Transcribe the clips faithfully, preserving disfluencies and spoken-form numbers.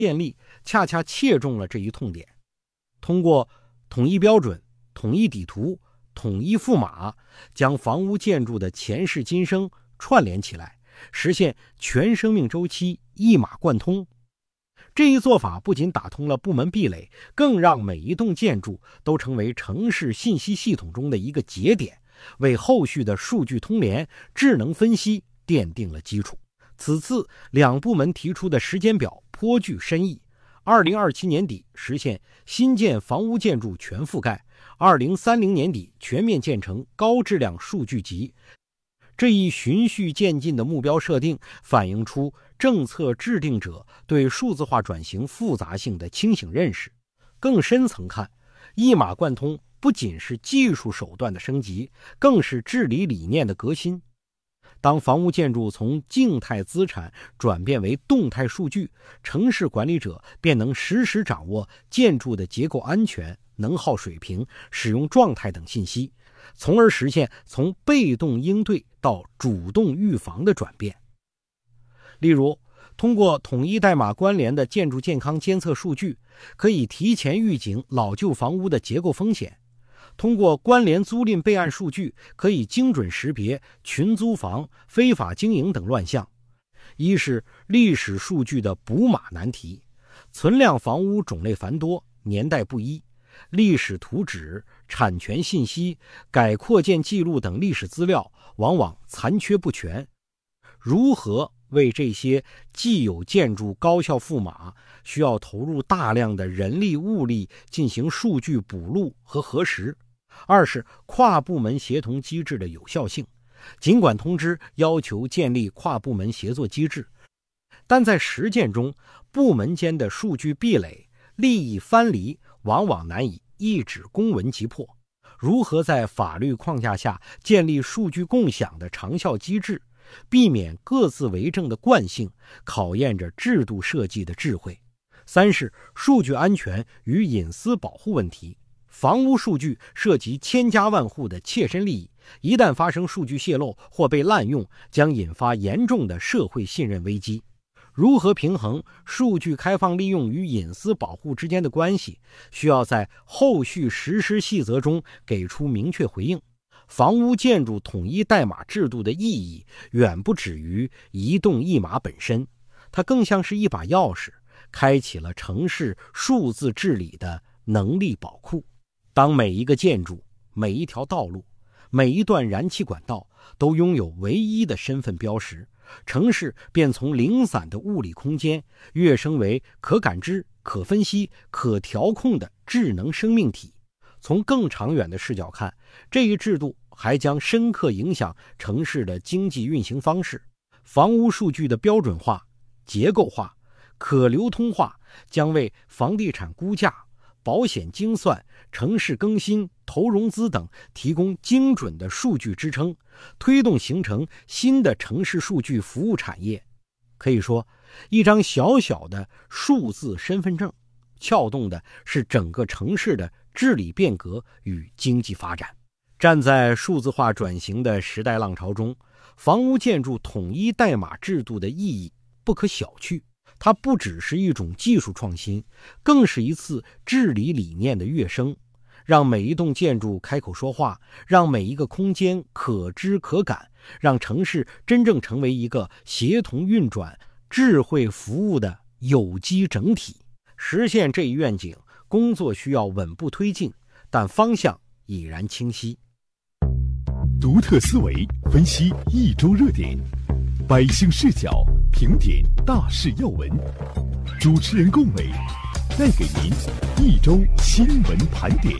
电力恰恰切中了这一痛点。通过统一标准、统一底图、统一赋码，将房屋建筑的前世今生串联起来，实现全生命周期一码贯通。这一做法不仅打通了部门壁垒，更让每一栋建筑都成为城市信息系统中的一个节点，为后续的数据通联、智能分析奠定了基础。此次两部门提出的时间表颇具深意，二零二七年底实现新建房屋建筑全覆盖，二零三零年底全面建成高质量数据集。这一循序渐进的目标设定，反映出政策制定者对数字化转型复杂性的清醒认识。更深层看，一码贯通不仅是技术手段的升级，更是治理理念的革新。当房屋建筑从静态资产转变为动态数据，城市管理者便能实时掌握建筑的结构安全、能耗水平、使用状态等信息，从而实现从被动应对到主动预防的转变。例如，通过统一代码关联的建筑健康监测数据，可以提前预警老旧房屋的结构风险；通过关联租赁备案数据，可以精准识别群租房、非法经营等乱象。一是历史数据的补码难题，存量房屋种类繁多，年代不一，历史图纸、产权信息、改扩建记录等历史资料往往残缺不全。如何为这些既有建筑高效赋码，需要投入大量的人力物力进行数据补录和核实。二是跨部门协同机制的有效性，尽管通知要求建立跨部门协作机制，但在实践中，部门间的数据壁垒、利益藩篱往往难以一纸公文击破。如何在法律框架下建立数据共享的长效机制，避免各自为政的惯性，考验着制度设计的智慧。三是数据安全与隐私保护问题。房屋数据涉及千家万户的切身利益，一旦发生数据泄露或被滥用，将引发严重的社会信任危机。如何平衡数据开放利用与隐私保护之间的关系，需要在后续实施细则中给出明确回应。房屋建筑统一代码制度的意义远不止于一栋一码本身，它更像是一把钥匙，开启了城市数字治理的能力宝库。当每一个建筑、每一条道路、每一段燃气管道都拥有唯一的身份标识，城市便从零散的物理空间跃升为可感知、可分析、可调控的智能生命体。从更长远的视角看，这一制度还将深刻影响城市的经济运行方式。房屋数据的标准化、结构化、可流通化将为房地产估价、保险精算、城市更新、投融资等提供精准的数据支撑，推动形成新的城市数据服务产业。可以说，一张小小的数字身份证，撬动的是整个城市的治理变革与经济发展。站在数字化转型的时代浪潮中，房屋建筑统一代码制度的意义不可小觑。它不只是一种技术创新，更是一次治理理念的跃升，让每一栋建筑开口说话，让每一个空间可知可感，让城市真正成为一个协同运转、智慧服务的有机整体。实现这一愿景，工作需要稳步推进，但方向已然清晰。 独特思维分析一周热点，百姓视角评点大事要闻，主持人龚伟带给您一周新闻盘点。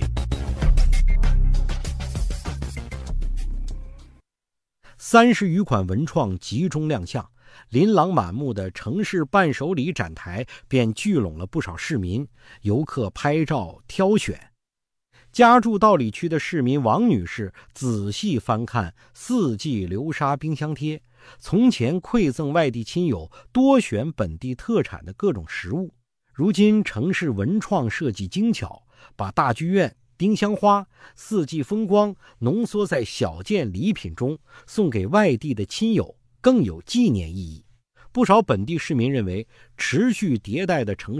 三十余款文创集中亮相，琳琅满目的城市伴手礼展台便聚拢了不少市民、游客拍照挑选。家住道里区的市民王女士仔细翻看四季流沙冰箱贴，从前馈赠外地亲友，多选本地特产的各种食物。如今城市文创设计精巧，把大剧院、丁香花、四季风光浓缩在小件礼品中，送给外地的亲友，更有纪念意义。 不少本地市民认为，持续迭代的城